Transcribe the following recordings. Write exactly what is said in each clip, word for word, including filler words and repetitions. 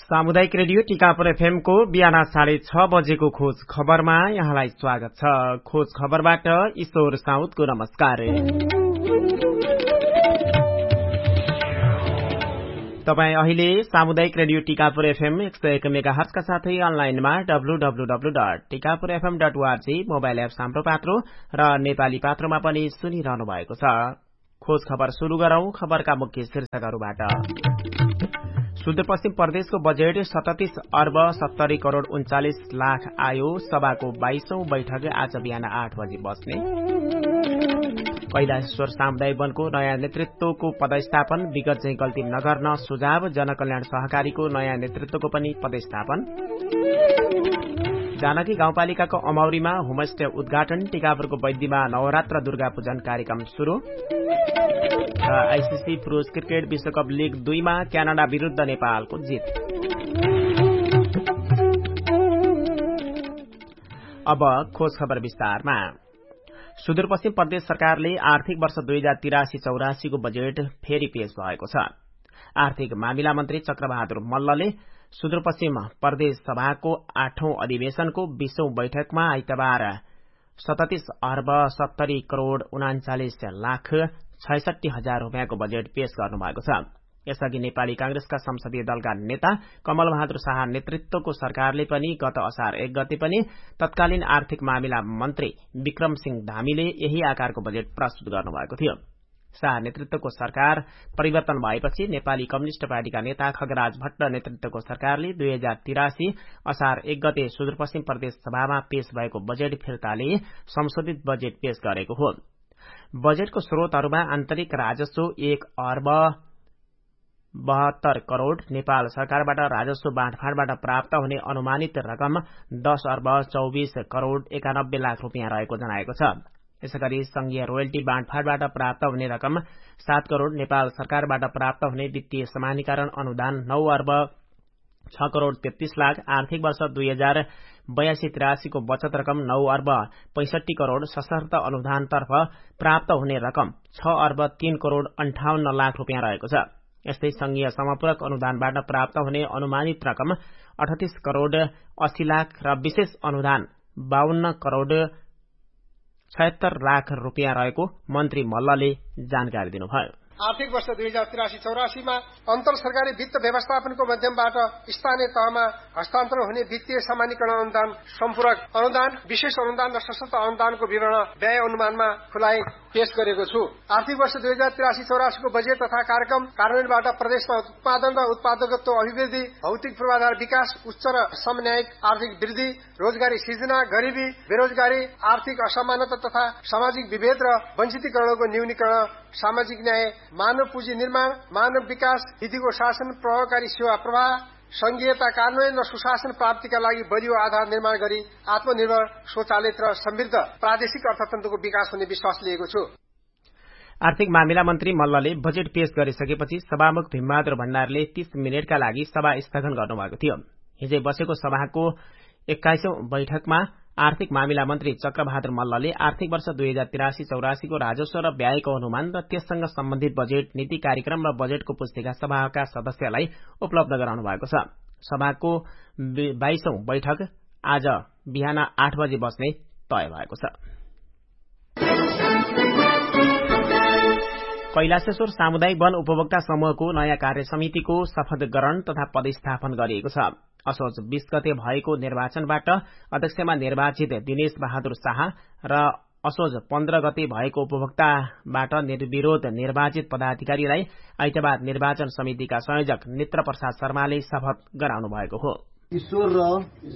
सामुदायिक radio Tikapur FM को बिहान साढे छ बजेको खोज खबरमा यहाँलाई स्वागत छ। खोज खबरबाट ईश्वर साउदको नमस्कार। तपाई अहिले सामुदायिक रेडियो टिकापुर एफएम एक सय एक मेगाहर्जका साथै अनलाइनमा W W W dot Tikapur FM dot ORG mobile app साम्रो पात्रो र नेपाली पात्रोमा पनि सुनिरहनु भएको छ। खोज खबर शुरू गरौं। खबरका मुख्य शीर्षकहरूबाट। सुदूरपश्चिम प्रदेशको बजेट सततीस अर्ब सत्तरी करोड़ उन्चालिस लाख आयो। सभाको बाइसौं बैठक आज बिहान आठ बजी बस्ने। कैलाशेश्वर सामुदायिक वनको नयाँ नेतृत्वको पदस्थापन। विगत चाहिँ गल्ती नगर्न सुझाव। जनकल्याण सहकारीको नयाँ नेतृत्वको पनि पदस्थापन। जानकी गाउँपालिकाको अमौरीमा होमस्टे उद्घाटन। टिकापुरको वैद्यमा नवरात्र दुर्गा पूजन कार्यक्रम शुरू। आईसीसी पुरूष क्रिकेट विश्वकप लीग दुईमा क्यानाडा विरूद्ध नेपालको जित। अब खोज खबर विस्तारमा। सुदूरपश्चिम प्रदेश सरकारले आर्थिक वर्ष दुई हजार तिरासी चौरासीको बजेट फेरि पेश भएको छ। आर्थिक मामिला मन्त्री चक्रबहादुर मल्लले सुदूरपश्चिम प्रदेश सभाको आठौं अधिवेशनको बीसौं बैठकमा आइतबार सततीस अर्ब सत्तरी करोड़ उनाचालिस लाख छैसठी हजार रूपियाँको बजेट पेश गर्नुभएको छ। यसअघि नेपाली कांग्रेसका संसदीय दलका नेता कमल बहादुर शाह नेतृत्वको सरकारले पनि गत असार एक गते पनि तत्कालीन आर्थिक मामिला मन्त्री विक्रम सिंह धामीले यही आकारको बजेट प्रस्तुत गर्नुभएको थियो। शाह नेतृत्वको सरकार परिवर्तन भएपछि नेपाली कम्युनिष्ट पार्टीका नेता खगराज भट्ट नेतृत्वको सरकारले दुई हजार तिरासी असार एक गते सुदूरपश्चिम प्रदेश सभामा पेश भएको बजेट फिर्ताले संशोधित बजेट पेश गरेको हो। बजेटको स्रोतहरूमा आन्तरिक राजस्व एक अर्ब बहत्तर करोड़, नेपाल सरकारबाट राजस्व बाँडफाँडबाट प्राप्त हुने अनुमानित रकम दस अर्ब चौबीस करोड़ एकानब्बे लाख रूपियाँ रहेको जनाएको छ। यसैगरी संघीय रोयल्टी बाँडफाँडबाट प्राप्त हुने रकम सात करोड़, नेपाल सरकारबाट प्राप्त हुने वित्तीय समानीकरण अनुदान नौ अर्ब छ करोड़ तेत्तीस लाख, आर्थिक वर्ष दुई हजार बयासी तिरासीको बचत रकम नौ अर्ब पैंसठी करोड़, सशर्त अनुदानतर्फ प्राप्त हुने रकम छ अर्ब तीन करोड़ अन्ठाउन्न लाख रूपियाँ रहेको छ। यस्तै संघीय समपूरक अनुदानबाट प्राप्त हुने अनुमानित रकम अठतीस करोड़ अस्सी लाख र विशेष अनुदान बाहन्न करोड़ छयत्तर लाख रूपियाँ रहेको मन्त्री मल्लले जानकारी दिनुभयो। आर्थिक वर्ष दुई हजार तिरासी चौरासीमा अन्तर सरकारी वित्त व्यवस्थापनको माध्यमबाट स्थानीय तहमा हस्तान्तरण हुने वित्तीय समानीकरण अनुदान, सम्पूरक अनुदान, विशेष अनुदान र सशर्त अनुदानको विवरण व्यय अनुमानमा खुलाइ पेश गरेको छु। आर्थिक वर्ष दुई हजार तिरासी चौरासीको बजेट तथा कार्यक्रम कार्यान्वयनबाट प्रदेशमा उत्पादन र उत्पादकत्व अभिवृद्धि, भौतिक पूर्वाधार विकास, उच्च र समन्यायिक आर्थिक वृद्धि, रोजगारी सृजना, गरीबी, बेरोजगारी, आर्थिक असमानता तथा सामाजिक विभेद र वञ्चितीकरणको न्यूनीकरण, सामाजिक न्याय, मानव पुँजी निर्माण, मानव विकास, विधिको शासन, प्रभावकारी सेवा प्रवाह, संघीयता कार्यान्वयन र सुशासन प्राप्तिका लागि बलियो आधार निर्माण गरी आत्मनिर्भर, स्वचालित र समृद्ध प्रादेशिक अर्थतन्त्रको विकास हुने विश्वास लिएको छु। आर्थिक मामिला मन्त्री मल्लले बजेट पेश गरिसकेपछि सभामुख भीमबहादुर भण्डारीले तीस मिनटका लागि सभा स्थगन गर्नुभएको थियो। हिजै बसेको सभाको एक्काइसौं बैठकमा आर्थिक मामिला मन्त्री चक्रबहादुर मल्लले आर्थिक वर्ष दुई हजार तिरासी चौरासीको राजस्व र व्ययको अनुमान र त्यससँग सम्बन्धित बजेट नीति कार्यक्रम र बजेटको पुस्तिका सभाका सदस्यलाई उपलब्ध गराउनु भएको छ। सभाको बाइसौं बैठक आज बिहान आठ बजे बस्ने तय भएको छ। कैलाशेश्वर सामुदायिक वन उपभोक्ता समूहको नयाँ कार्य समितिको शपथ ग्रहण तथा पदस्थापन गरिएको छ। असोज बीस गते भएको निर्वाचनबाट अध्यक्षमा निर्वाचित दिनेश बहादुर शाह र असोज पन्ध्र गते भएको उपभोक्ताबाट निर्विरोध निर्वाचित पदाधिकारीलाई आइतबार निर्वाचन समितिका संयोजक नेत्र प्रसाद शर्माले शपथ गराउनु भएको हो। ईश्वर र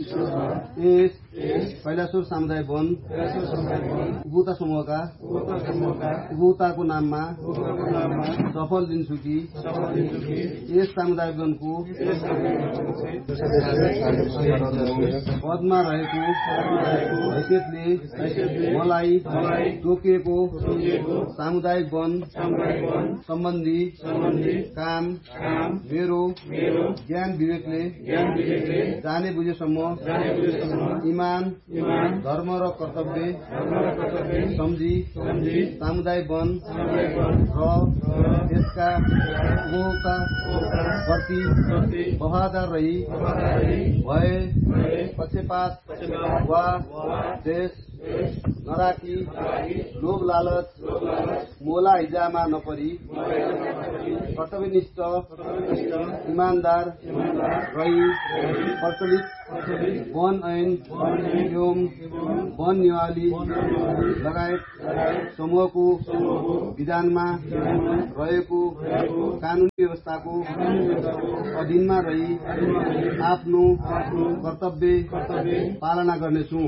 कैलाशेश्वर सामुदायिक वन उपभोक्ता समूहका उपभोक्ताको नाममा सफल दिन्छु कि यस सामुदायिक वनको पदमा रहेको हैसियतले मलाई तोकिएको सामुदायिक वन सम्बन्धी काम मेरो ज्ञान विवेकले जाने बुझेसम्म इमान धर्म र कर्तव्य सम्झी सामुदायिक वन र देशका उपभोक्ता प्रति वफादार रही भए पक्षपात वा देश नराखी लोभ लालच मोला हिजामा नपरी कर्तव्यनिष्ठ इमानदार रही प्रचलित वन ऐन एवं वन नियमावली लगायत समूहको विधानमा रहेको कानूनी व्यवस्थाको अधीनमा रही आफ्नो कर्तव्य पालना गर्नेछु।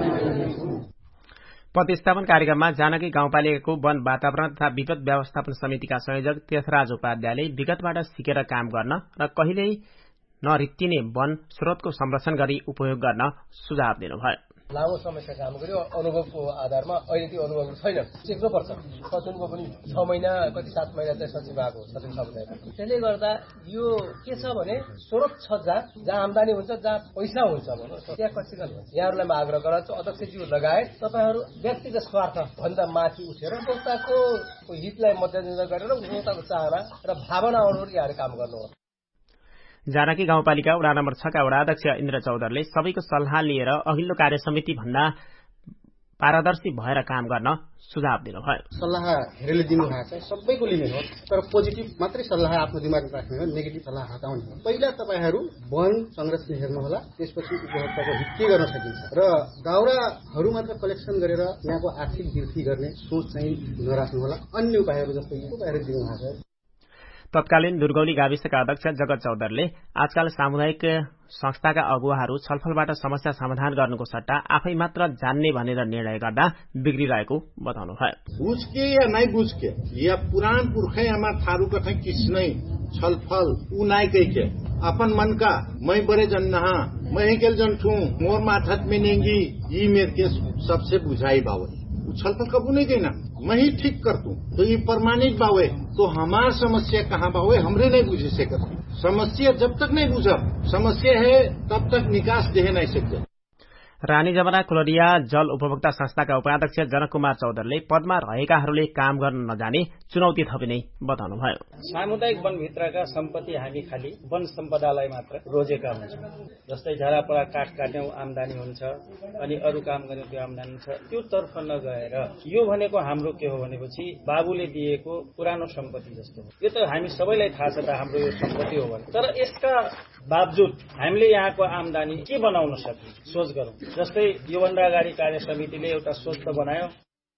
प्रतिस्थापन कार्यक्रममा जानकी गाउँपालिकाको वन वातावरण तथा विपद व्यवस्थापन समितिका संयोजक तीर्थराज उपाध्यायले विगतबाट सिकेर काम गर्न र कहिल्यै नरित्तिने वन स्रोतको संरक्षण गरी उपयोग गर्न सुझाव दिनुभयो। लामो समयसम्म काम गर्यो, अनुभवको आधारमा अहिले त्यो अनुभव छैन, सिक्नुपर्छ। सचिवको पनि छ महिना कति सात महिना चाहिँ सचिव भएको सचिव समुदायमा। त्यसले गर्दा यो के छ भने स्रोत छ जहाँ जहाँ आम्दानी हुन्छ, जहाँ पैसा हुन्छ भनौँ त्यहाँ कसैका हुन्छ। यहाँहरूलाई म आग्रह गराउँछु, अध्यक्षज्यू लगायत तपाईँहरू व्यक्तिगत स्वार्थ भन्दा माथि उठेर उपभोक्ताको हितलाई मध्यनजर गरेर उपभोक्ताको चाहना र भावना अनुरूप यहाँहरू काम गर्नुहोस्। जानकी गाउँपालिका वडा नम्बर छ का वडा अध्यक्ष इन्द्र चौधरीले सबैको सल्लाह लिएर अघिल्लो कार्य समिति भन्दा पारदर्शी भएर काम गर्न सुझाव दिनुभयो। सल्लाह धेरैले दिनुभएको छ, सबैको लिने हो, तर पोजिटिभ मात्रै सल्लाह आफ्नो दिमागमा राख्ने हो, नेगेटिभ सल्लाह हटाउने हो। पहिला तपाईँहरू वन संरक्षण हेर्नुहोला, त्यसपछि उपभोक्ताको हित के गर्न सकिन्छ र दाउराहरू मात्र कलेक्सन गरेर यहाँको आर्थिक वृद्धि गर्ने सोच चाहिँ नराख्नुहोला। अन्य उपायहरू जस्तो उपायहरू दिनुभएको छ। तत्कालीन दुर्गौली गाविसका अध्यक्ष जगत चौधरीले आजकल सामुदायिक संस्थाका अगुवाहरू छलफलबाट समस्या समाधान गर्नुको सट्टा आफै मात्र जान्ने भनेर निर्णय गर्दा बिग्रिरहेको बताउनुभयो। बुझ के या नहीं बुझ के या पुरान पुरखै हमार थारू कथै किस नहीं छलफल उ नाय कह के अपन मन का मैं बड़े जन नहा मैं केल जन ठू मोर माथत में नेंगी ये मेरे के सबसे बुझाई बावल छलफल कबू नहीं देना, मैं ही ठीक कर दूं तो ये प्रमाणित बावे तो हमार समस्या कहाँ बावे हमरे नहीं बुझे से कर। समस्या जब तक नहीं बुझा समस्या है तब तक निकास दे नहीं सकते। रानी जमरा कुलरिया जल उपभोक्ता संस्थाका उपाध्यक्ष जनक कुमार चौधरीले पदमा रहेकाहरूले काम गर्न नजाने चुनौती थपिने बताउनुभयो। सामुदायिक वनभित्रका सम्पत्ति हामी खाली वन सम्पदालाई मात्र रोजेका हुन्छौँ। जस्तै झारापडा काठ काट्यौं आम्दानी हुन्छ अनि अरू काम गर्ने त्यो आम्दानी हुन्छ, त्यो तर्फ नगएर यो भनेको हाम्रो के हो भनेपछि बाबुले दिएको पुरानो सम्पत्ति जस्तो हो। यो त हामी सबैलाई थाहा छ त हाम्रो यो सम्पत्ति हो भने, तर यसका बावजुद हामीले यहाँको आम्दानी के बनाउन सक्छौँ सोच गरौँ। जस्तै योभन्दा अगाडि कार्य समितिले एउटा सोच त बनायो।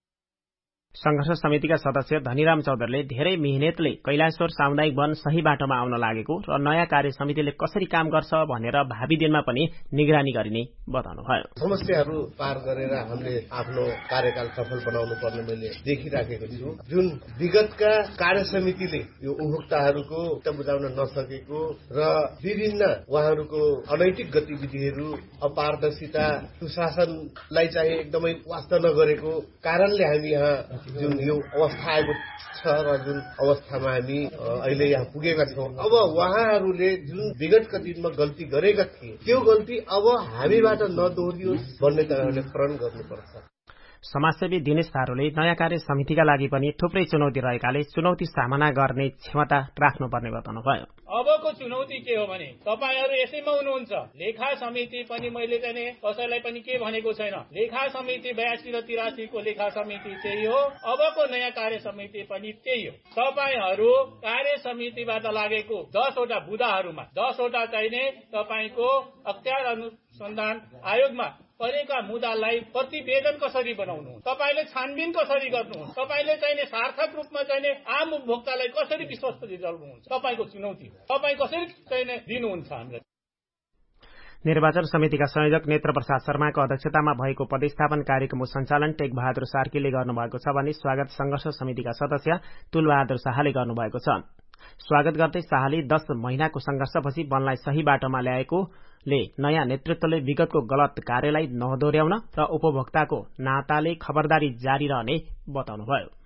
संघर्ष समितिका सदस्य धनीराम चौधरीले धेरै मेहनतले कैलाशवर सामुदायिक वन सही बाटोमा आउन लागेको र नयाँ कार्य समितिले कसरी काम गर्छ भनेर भावी दिनमा पनि निगरानी गरिने बताउनुभयो। समस्याहरू पार गरेर हामीले आफ्नो कार्यकाल सफल बनाउनु पर्ने मैले देखिराखेको छु। जुन विगतका कार्य समितिले यो उपभोक्ताहरूको बुझाउन नसकेको र विभिन्न उहाँहरूको अनैतिक गतिविधिहरू अपारदर्शिता सुशासनलाई चाहिँ एकदमै वास्ता नगरेको कारणले हामी यहाँ जुन यो अवस्था आएको छ र जुन अवस्थामा हामी अहिले यहाँ पुगेका छौँ। अब उहाँहरूले जुन विगतका दिनमा गल्ती गरेका थिए त्यो गल्ती अब हामीबाट नदोहोरियोस् भन्ने तरहले प्रण गर्नुपर्छ। समाजसेवी दिनेश थारूले नयाँ कार्य समितिका लागि पनि थुप्रै चुनौती रहेकाले चुनौती सामना गर्ने क्षमता राख्नुपर्ने बताउनुभयो। अबको चुनौती के हो भने तपाईहरू यसैमा हुनुहुन्छ। लेखा समिति पनि मैले चाहिँ कसैलाई पनि के भनेको छैन। लेखा समिति बयासी र तिरासी को लेखा समिति त्यही हो, अबको नयाँ कार्य समिति पनि त्यही हो। तपाईहरू कार्य समितिबाट लागेको दसवटा बुदाहरूमा दसवटा चाहिने तपाईँको अख्तियार अनुसन्धान आयोगमा परेका मुद्दालाई प्रतिवेदन कसरी बनाउनु, तपाईँले छानबिन कसरी गर्नुहुन्छ, तपाईँले चाहिने सार्थक रूपमा चाहिने आम उपभोक्तालाई कसरी विश्वस्त दिलाउनुहुन्छ, तपाईँको चुनौती हो। तपाईँ कसरी चाहिने दिनुहुन्छ हामीलाई। निर्वाचन समितिका संयोजक नेत्र प्रसाद शर्माको अध्यक्षतामा भएको प्रतिस्थापन कार्यक्रमको सञ्चालन टेक बहादुर सार्कीले गर्नुभएको छ भने स्वागत संघर्ष समितिका सदस्य तुलबहादुर शाहले गर्नुभएको छ। स्वागत गर्दै शाहले दश महिनाको संघर्षपछि वनलाई सही बाटोमा ल्याएकोले नयाँ नेतृत्वले विगतको गलत कार्यलाई नदोर्याउन र उपभोक्ताको नाताले खबरदारी जारी रहने बताउनुभयो।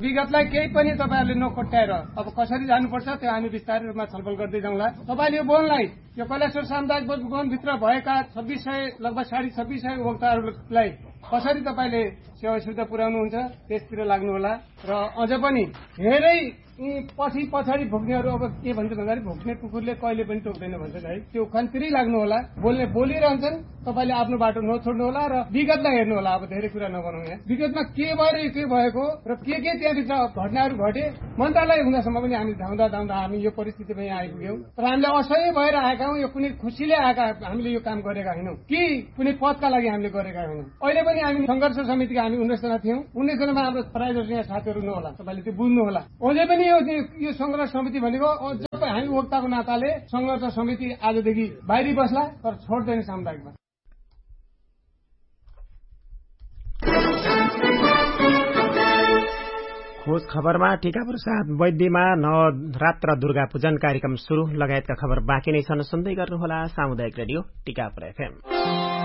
विगतलाई केही पनि तपाईँहरूले नकोट्याएर अब कसरी जानुपर्छ त्यो हामी विस्तारै रूपमा छलफल गर्दै जाउँला। तपाईँले यो वनलाई यो कैलाशेश्वर सामुदायिक वनभित्र भएका छब्बिस सय लगभग साढे छब्बिस सय उपभोक्ताहरूलाई कसरी तपाईँले सेवा सुविधा पुर्याउनुहुन्छ त्यसतिर लाग्नुहोला। र अझ पनि धेरै पछि पछाडि भोग्नेहरू अब के भन्छ भन्दाखेरि भोग्ने कुकुरले कहिले पनि टोक्दैन भन्छ है, त्यो उखानतिरै लाग्नु होला। बोल्ने बोलिरहन्छन्, तपाईँले आफ्नो बाटो नछोड्नु होला र विगतलाई हेर्नु होला। अब धेरै कुरा नगरौँ यहाँ, विगतमा के भएर के भएको र के के त्यहाँभित्र घटनाहरू घटे मन्त्रालय हुँदासम्म पनि हामी धाउँदा धाउँदा हामी यो परिस्थितिमा यहाँ आइपुग्यौँ। तर हामीले असह्य भएर आएका हौँ, यो कुनै खुसीले आएका हामीले यो काम गरेका होइनौँ कि कुनै पदका लागि हामीले गरेका होइनौँ। अहिले पनि हामी संघर्ष समितिका हामी उन्नाइसजना थियौँ, उन्नाइसजनामा हाम्रो प्रायः जस्तो यहाँ साथीहरू नहोला, तपाईँले त्यो बुझ्नु होला। अझै पनि यो संघर्ष समिति भनेको जब हामी वक्ताको नाताले संघर्ष समिति आजदेखि बाहिरी बस्ला तर छोड्दैन सामुदायिकमा। खोज खबरमा टीकापुर साथ वैद्यमा नवरात्र दुर्गा पूजन कार्यक्रम शुरू लगायतका खबर बाँकी नै छन्। सुन्दै गर्नुहोला सामुदायिक रेडियो टीकापुर एफएम।